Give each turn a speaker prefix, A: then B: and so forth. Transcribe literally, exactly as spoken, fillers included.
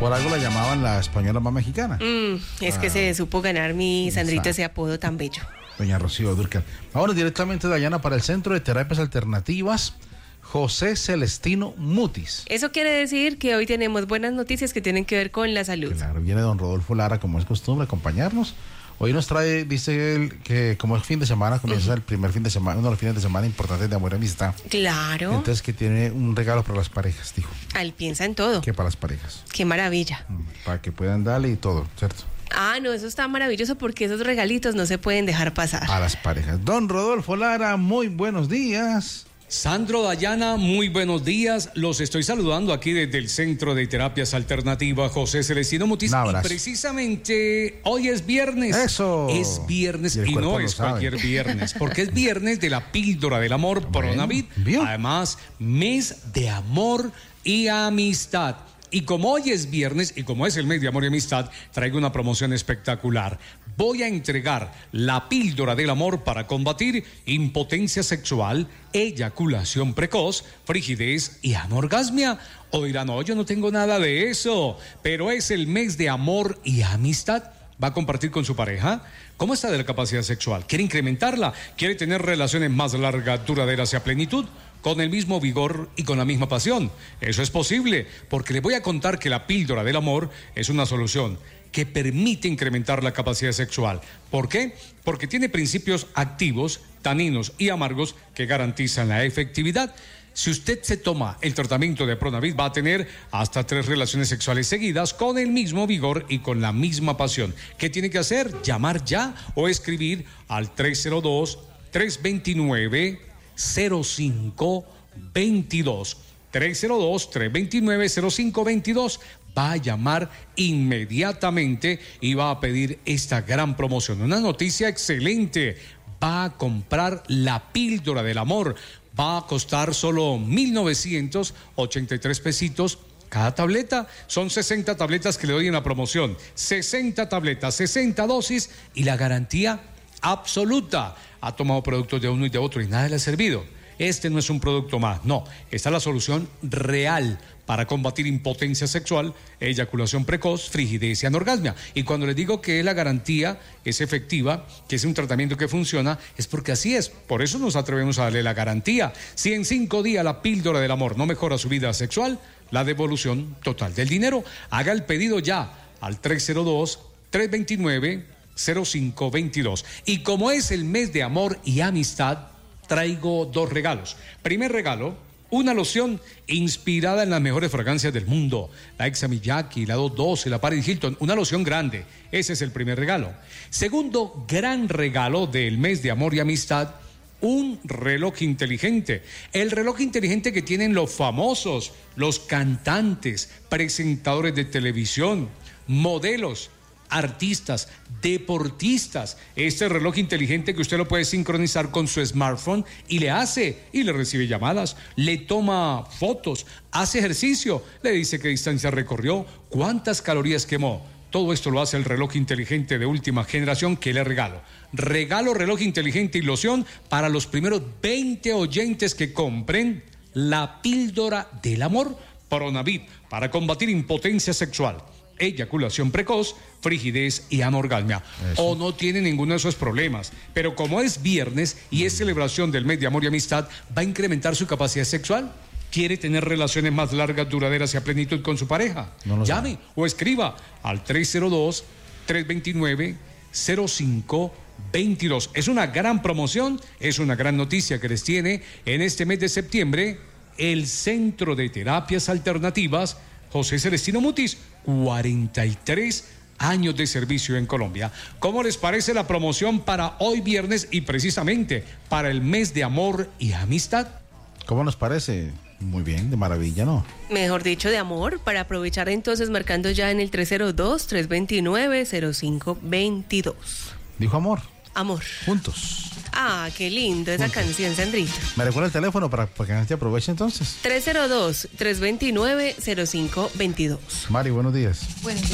A: Por algo la llamaban la española más mexicana.
B: Mm, es ah, que se supo ganar mi Sandrito exacto. Ese apodo tan bello.
A: Doña Rocío Dúrcal. Ahora directamente de Dayana para el Centro de Terapias Alternativas José Celestino Mutis.
B: Eso quiere decir que hoy tenemos buenas noticias que tienen que ver con la salud.
A: Claro, viene don Rodolfo Lara, como es costumbre, a acompañarnos. Hoy nos trae, dice él, que como es fin de semana, comienza uh-huh. el primer fin de semana, uno de los fines de semana importantes de amor y amistad.
B: Claro.
A: Entonces que tiene un regalo para las parejas, dijo.
B: Él piensa en todo.
A: Que para las parejas.
B: Qué maravilla.
A: Para que puedan darle y todo, ¿cierto?
B: Ah, no, eso está maravilloso porque esos regalitos no se pueden dejar pasar.
A: A las parejas. Don Rodolfo Lara, muy buenos días.
C: Sandro, Dayana, muy buenos días. Los estoy saludando aquí desde el Centro de Terapias Alternativas José Celestino Mutis. Y precisamente hoy es viernes.
A: Eso.
C: Es viernes y, y no es sabe. cualquier viernes, porque es viernes de la píldora del amor Pronavit. Bien. Además, mes de amor y amistad. Y como hoy es viernes y como es el mes de amor y amistad, traigo una promoción espectacular. Voy a entregar la píldora del amor para combatir impotencia sexual, eyaculación precoz, frigidez y anorgasmia. O dirán, no, yo no tengo nada de eso, pero es el mes de amor y amistad. ¿Va a compartir con su pareja? ¿Cómo está de la capacidad sexual? ¿Quiere incrementarla? ¿Quiere tener relaciones más largas, duraderas y a plenitud? Con el mismo vigor y con la misma pasión. Eso es posible, porque le voy a contar que la píldora del amor es una solución que permite incrementar la capacidad sexual. ¿Por qué? Porque tiene principios activos, taninos y amargos que garantizan la efectividad. Si usted se toma el tratamiento de Pronavit, va a tener hasta tres relaciones sexuales seguidas con el mismo vigor y con la misma pasión. ¿Qué tiene que hacer? Llamar ya o escribir al tres cero dos, tres dos nueve, cero cinco dos dos. tres cero dos, tres dos nueve, cero cinco dos dos. Va a llamar inmediatamente y va a pedir esta gran promoción. Una noticia excelente. Va a comprar la píldora del amor. Va a costar solo mil novecientos ochenta y tres pesitos cada tableta. Son sesenta tabletas que le doy en la promoción. sesenta tabletas, sesenta dosis y la garantía absoluta. Ha tomado productos de uno y de otro y nada le ha servido. Este no es un producto más, no. Esta es la solución real para combatir impotencia sexual, eyaculación precoz, frigidez y anorgasmia. Y cuando les digo que la garantía es efectiva, que es un tratamiento que funciona, es porque así es. Por eso nos atrevemos a darle la garantía. Si en cinco días la píldora del amor no mejora su vida sexual, la devolución total del dinero. Haga el pedido ya al tres cero dos, tres dos nueve, cero cinco dos dos. Y como es el mes de amor y amistad, traigo dos regalos. Primer regalo, una loción inspirada en las mejores fragancias del mundo. La Exa Miyake, la dos doce, la Paris Hilton, una loción grande. Ese es el primer regalo. Segundo gran regalo del mes de amor y amistad, un reloj inteligente. El reloj inteligente que tienen los famosos, los cantantes, presentadores de televisión, modelos, artistas, deportistas. Este reloj inteligente que usted lo puede sincronizar con su smartphone y le hace y le recibe llamadas, le toma fotos, hace ejercicio, le dice qué distancia recorrió, cuántas calorías quemó. Todo esto lo hace el reloj inteligente de última generación que le regalo. Regalo reloj inteligente y loción para los primeros veinte oyentes que compren la píldora del amor Pronavit para combatir impotencia sexual, eyaculación precoz, frigidez y anorgasmia. Eso. O no tiene ninguno de esos problemas, pero como es viernes y es celebración del mes de amor y amistad, va a incrementar su capacidad sexual. ¿Quiere tener relaciones más largas, duraderas y a plenitud con su pareja? No Llame sabe. O escriba al tres cero dos, tres dos nueve, cero cinco dos dos. Es una gran promoción, es una gran noticia que les tiene en este mes de septiembre el Centro de Terapias Alternativas José Celestino Mutis, cuarenta y tres años de servicio en Colombia. ¿Cómo les parece la promoción para hoy viernes y precisamente para el mes de amor y amistad?
A: ¿Cómo nos parece? Muy bien, de maravilla, ¿no?
B: Mejor dicho, de amor, para aprovechar entonces marcando ya en el tres cero dos, tres dos nueve, cero cinco dos dos.
A: Dijo amor.
B: Amor.
A: Juntos.
B: Ah, qué lindo esa Juntos. Canción, Sandrito.
A: ¿Me recuerda el teléfono para, para que la gente aproveche entonces?
B: tres cero dos, tres dos nueve, cero cinco dos dos.
A: Mari, buenos días.
D: Buenos días.